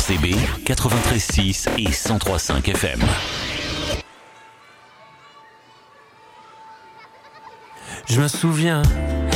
CB 93.6 et 103.5 FM. Je me souviens